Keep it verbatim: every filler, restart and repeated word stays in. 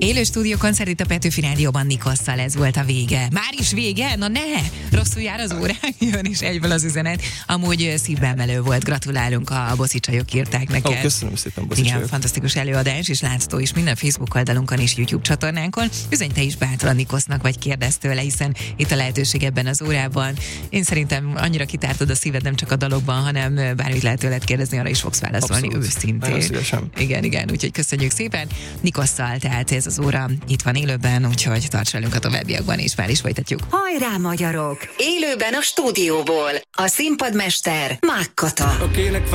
Élő stúdiókoncert itt a Petőfi Rádióban Nikosszal, ez volt a vége. Már is vége? Na ne! Rosszul jár az órán, jön is egyből az üzenet. Amúgy szívbemelő volt, gratulálunk, a Boszicsajok írták neked. Ó, köszönöm szépen, Boszicsajok. Igen, fantasztikus előadás, és látszó is minden Facebook oldalunkon és YouTube csatornánkon. Üzenj te is bátran Nikosznak, vagy kérdezz tőle, hiszen itt a lehetőség ebben az órában. Én szerintem annyira kitártad a szíved nem csak a dalokban, hanem bármit lehet tőled kérdezni, arra is fogsz válaszolni. Abszolút. Őszintén. Igen, igen, úgyhogy köszönjük szépen. Nikosszal, tehát ez az óra itt van élőben, úgyhogy tarts velünk a továbbiakban, és már is folytatjuk. Hajrá, magyarok! Élőben a stúdióból a színpadmester Mág Kata.